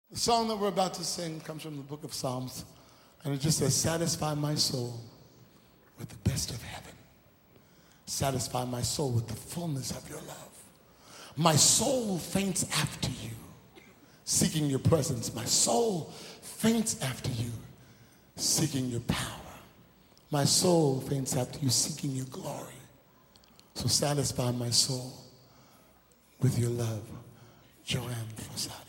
The song that we're about to sing comes from the book of Psalms, and it just says, satisfy my soul with the best of heaven. Satisfy my soul with the fullness of your love. My soul faints after you, seeking your presence. My soul faints after you, seeking your power. My soul faints after you, seeking your glory. So satisfy my soul with your love. Joanne Fossati.